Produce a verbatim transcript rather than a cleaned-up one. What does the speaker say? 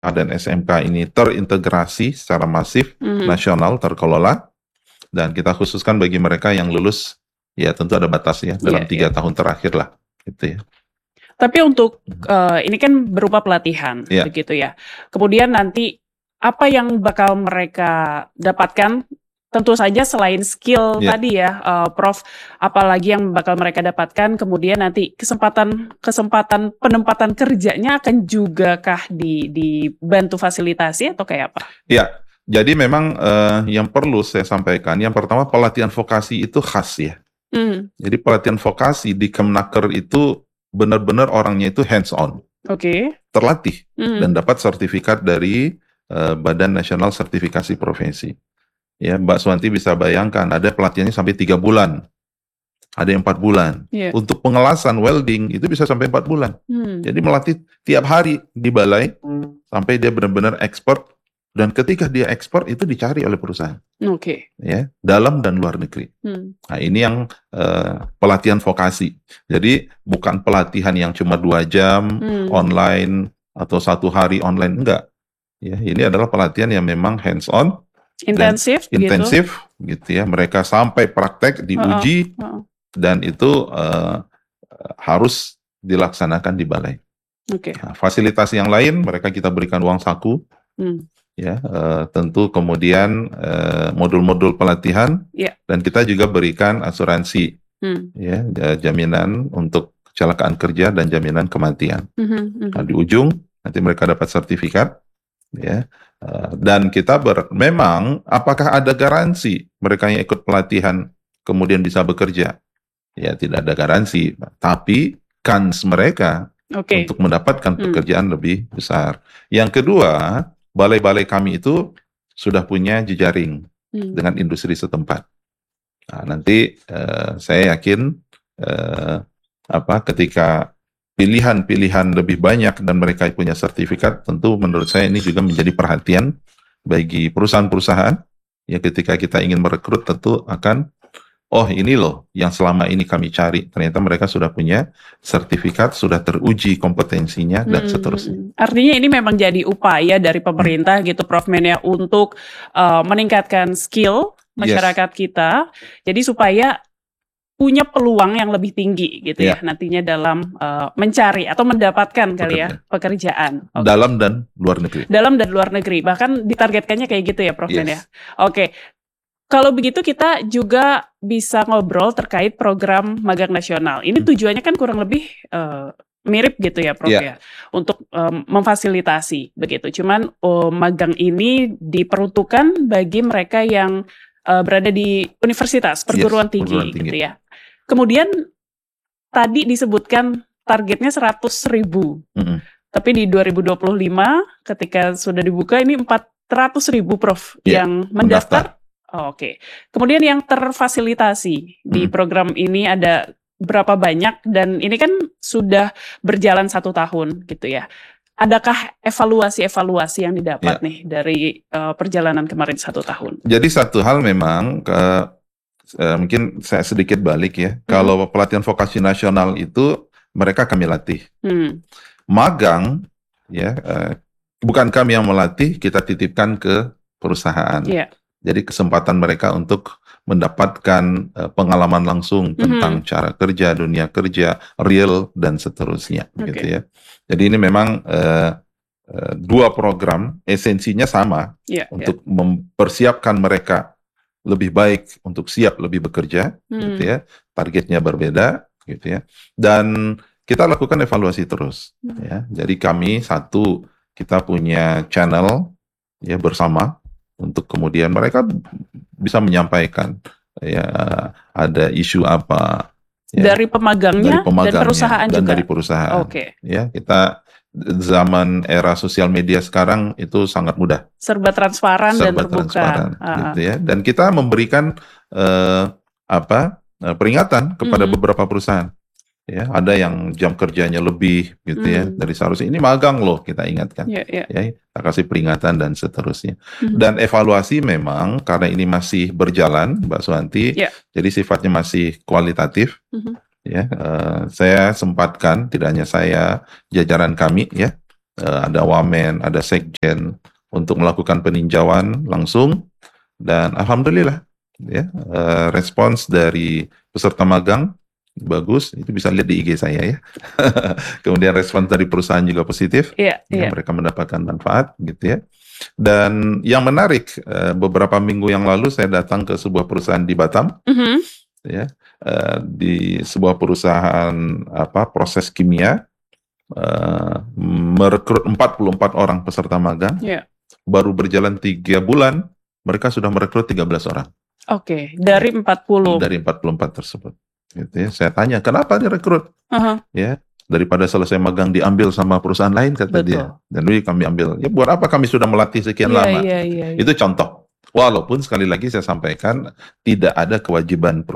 dan S M K ini terintegrasi secara masif, Mhm. nasional, terkelola, dan kita khususkan bagi mereka yang lulus, ya tentu ada batasnya dalam Iya, tiga iya. tahun terakhir lah, gitu ya. Tapi untuk Mhm. eee, ini kan berupa pelatihan, Iya. begitu ya. Kemudian nanti apa yang bakal mereka dapatkan, tentu saja selain skill Iya. tadi ya, eee, Prof, apalagi yang bakal mereka dapatkan, kemudian nanti kesempatan kesempatan penempatan kerjanya akan juga kah di dibantu fasilitasi atau kayak apa? Iya, jadi memang, eee, yang perlu saya sampaikan, yang pertama pelatihan vokasi itu khas ya. Mmm. Jadi pelatihan vokasi di Kemnaker itu benar-benar orangnya itu hands on, Oke. terlatih, dan Mhm. dapat sertifikat dari, eee, Badan Nasional Sertifikasi Profesi. Ya, Mbak Suwanti bisa bayangkan ada pelatihannya sampai tiga bulan, ada yang empat bulan. Iya. Untuk pengelasan welding itu bisa sampai empat bulan. Hmm. Jadi melatih tiap hari di balai sampai dia benar-benar expert, dan ketika dia expert itu dicari oleh perusahaan, Oke. ya, dalam dan luar negeri. Hmm. Nah, ini yang eee, pelatihan vokasi. Jadi bukan pelatihan yang cuma dua jam Hmm. online atau satu hari online, enggak. Ya, ini adalah pelatihan yang memang hands on dan Intensif begitu? intensif, gitu ya. Mereka sampai praktek, Heeh, diuji, heeh. dan itu eee, harus dilaksanakan di balai. Oke. Nah, fasilitas yang lain mereka kita berikan uang saku, Hmm. ya, eee, tentu kemudian eee, modul-modul pelatihan, Iya. dan kita juga berikan asuransi, Hmm. ya, ja jaminan untuk kecelakaan kerja dan jaminan kematian. Mhm, Nah, mhm. di ujung nanti mereka dapat sertifikat, ya, eee, dan kita ber memang apakah ada garansi mereka yang ikut pelatihan kemudian bisa bekerja? Ya tidak ada garansi, tapi kans mereka Oke. untuk mendapatkan Hmm. pekerjaan lebih besar. Yang kedua, balai-balai kami itu sudah punya jejaring Hmm. dengan industri setempat. Nah, nanti eee, saya yakin eee, apa, ketika pilihan-pilihan lebih banyak dan mereka punya sertifikat, tentu menurut saya ini juga menjadi perhatian bagi perusahaan-perusahaan, ya ketika kita ingin merekrut tentu akan, "Oh ini loh yang selama ini kami cari, ternyata mereka sudah punya sertifikat, sudah teruji kompetensinya," dan Hmm, seterusnya. mhm. Artinya ini memang jadi upaya dari Hmm. pemerintah gitu Prof Men ya, untuk eee, meningkatkan skill Yes. masyarakat kita, jadi supaya punya peluang yang lebih tinggi gitu ya Iya. nantinya dalam eee, mencari atau mendapatkan kali ya Pekerjaan. pekerjaan. Oke. Dalam dan luar negeri. Dalam dan luar negeri, bahkan ditargetkannya kayak gitu ya Prof Men ya? Yes. Oke. Kalau begitu kita juga bisa ngobrol terkait program magang nasional. Ini Hmm. tujuannya kan kurang lebih eee, mirip gitu ya Prof Iya. ya, untuk mmm, memfasilitasi begitu. Cuman eee, magang ini diperuntukkan bagi mereka yang eee, berada di universitas, perguruan Yes, perguruan tinggi tinggi. gitu ya. Kemudian tadi disebutkan targetnya seratus ribu, Mhm. tapi di dua ribu dua puluh lima ketika sudah dibuka ini empat ratus ribu Prof Iya, yang mendaftar. mendaftar? Oh, oke. Kemudian yang terfasilitasi di Mhm. program ini ada berapa banyak? Dan ini kan sudah berjalan satu tahun gitu ya. Adakah evaluasi-evaluasi yang didapat Iya. nih dari eee, perjalanan kemarin satu tahun? Jadi satu hal memang ke eee, mungkin saya sedikit balik ya, Mhm. kalau pelatihan vokasi nasional itu mereka kami latih. Hmm. Magang, ya, eee, bukan kami yang melatih, kita titipkan ke perusahaan. Iya. Jadi kesempatan mereka untuk mendapatkan eee, pengalaman langsung tentang Mhm. cara kerja, dunia kerja, real, dan seterusnya, gitu Oke. ya. Jadi ini memang eee eee, dua program esensinya sama, Iya, iya. untuk mempersiapkan mereka lebih baik untuk siap lebih bekerja, gitu Hmm. ya. Targetnya berbeda, gitu ya. Dan kita lakukan evaluasi terus, Hmm. ya. Jadi kami satu, kita punya channel ya bersama untuk kemudian mereka bisa menyampaikan ya ada isu apa ya, Dari pemagangnya dari dan pemagangnya perusahaan dan juga? dari perusahaan. Oke. Ya, kita zaman era sosial media sekarang itu sangat mudah. Serba transparan dan Serba terbuka. transparan, Heeh. gitu ya. Dan kita memberikan eee, apa, eee, peringatan kepada Mhm. beberapa perusahaan. Ya, ada yang jam kerjanya lebih gitu ya Hmm. dari seharusnya, ini magang loh, kita ingatkan. Iya, iya. Ya, kita kasih peringatan dan seterusnya. Mhm. Dan evaluasi memang karena ini masih berjalan, Mbak Suwanti, Iya. jadi sifatnya masih kualitatif. Mhm. Ya, eee, saya sempatkan, tidak hanya saya, jajaran kami ya, eh, ada wamen, ada sekjen untuk melakukan peninjauan langsung, dan alhamdulillah ya eh, respons dari peserta magang bagus, itu bisa lihat di I G saya ya. Kemudian respons dari perusahaan juga positif, Iya, ya iya. mereka mendapatkan manfaat gitu ya. Dan yang menarik, eh, beberapa minggu yang lalu saya datang ke sebuah perusahaan di Batam, Mhm. ya, eh, di sebuah perusahaan apa proses kimia, eh, merekrut empat puluh empat orang peserta magang. Iya. Baru berjalan tiga bulan, mereka sudah merekrut tiga belas orang. Oke, dari empat puluh. Dari empat puluh empat tersebut. Gitu ya. Saya tanya, kenapa direkrut? Aha. Ya, daripada selesai magang diambil sama perusahaan lain, kata Betul. dia. Dan jadi kami ambil. Ya, buat apa kami sudah melatih sekian Iya, lama? iya, iya, iya. Itu contoh. Walaupun sekali lagi saya sampaikan, tidak ada kewajiban